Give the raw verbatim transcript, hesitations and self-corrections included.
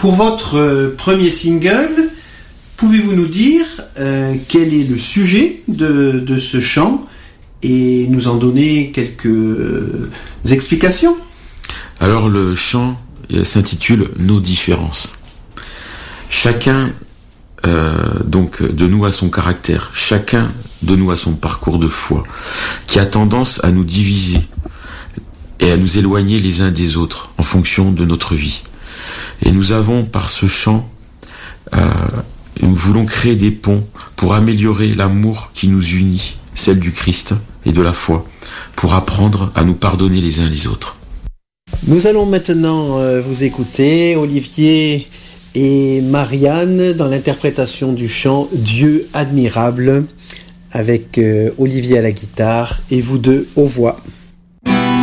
Pour votre euh, premier single, pouvez-vous nous dire euh, quel est le sujet de, de ce chant et nous en donner quelques euh, explications? Alors le chant s'intitule « Nos différences ». Chacun euh, donc de nous a son caractère, chacun de nous a son parcours de foi, qui a tendance à nous diviser et à nous éloigner les uns des autres en fonction de notre vie. Et nous avons par ce chant, euh, nous voulons créer des ponts pour améliorer l'amour qui nous unit, celle du Christ et de la foi, pour apprendre à nous pardonner les uns les autres. Nous allons maintenant euh, vous écouter, Olivier et Marianne, dans l'interprétation du chant « Dieu admirable » avec euh, Olivier à la guitare et vous deux aux voix.